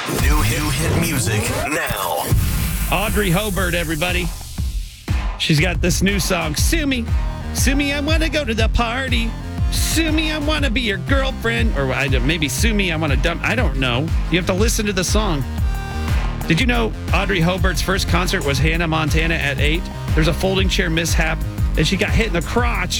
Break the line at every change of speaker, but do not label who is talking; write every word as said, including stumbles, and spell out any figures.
New hit, new hit music now.
Audrey Hobart, everybody. She's got this new song, Sue Me. Sue me, I want to go to the party. Sue me, I want to be your girlfriend. Or I, maybe sue me, I want to dump. I don't know. You have to listen to the song. Did you know Audrey Hobart's first concert was Hannah Montana at eight? There's a folding chair mishap, and she got hit in the crotch